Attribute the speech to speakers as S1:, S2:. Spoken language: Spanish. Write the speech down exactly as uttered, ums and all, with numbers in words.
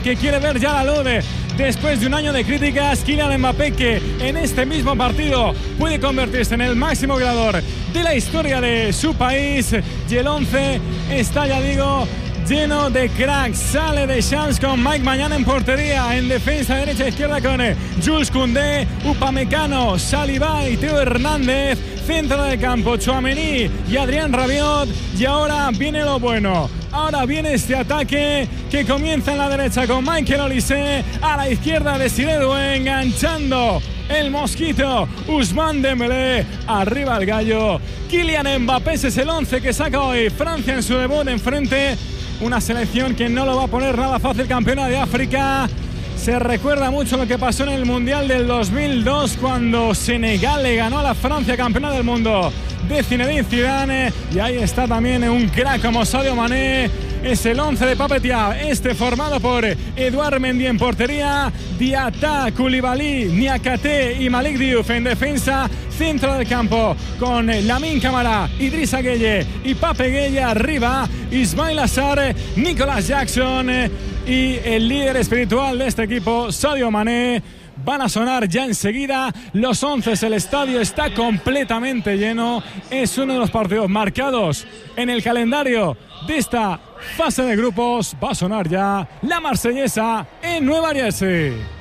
S1: que quiere ver ya la luz después de un año de críticas. Kylian Mbappé, que en este mismo partido puede convertirse en el máximo goleador de la historia de su país, y el once está, ya digo, lleno de cracks. Sale de Champs con Mike Maignan en portería, en defensa derecha e izquierda con Jules Koundé, Upamecano, Saliba y Theo Hernández. Centro del campo, Tchouaméni y Adrien Rabiot. Y ahora viene lo bueno. Ahora viene este ataque que comienza en la derecha con Michael Olise. A la izquierda de Desiré Doué, enganchando el mosquito Ousmane Dembélé. Arriba el gallo. Kylian Mbappé, ese es el once que saca hoy Francia en su debut enfrente. Una selección que no lo va a poner nada fácil, campeona de África. Se recuerda mucho lo que pasó en el Mundial del dos mil dos, cuando Senegal le ganó a la Francia, campeona del mundo de Zinedine Zidane. Y ahí está también un crack como Sadio Mané. Es el once de Pape Thiaw, este formado por Edouard Mendy en portería, Diatta, Koulibaly, Niakhaté y Malik Diouf en defensa. Centro del campo con Lamine Camara, Idrissa Gueye y Pape Gueye. Arriba Ismail Assar, Nicolas Jackson y el líder espiritual de este equipo, Sadio Mané. Van a sonar ya enseguida los once. El estadio está completamente lleno. Es uno de los partidos marcados en el calendario de esta fase de grupos. Va a sonar ya la marsellesa en Nueva Jersey.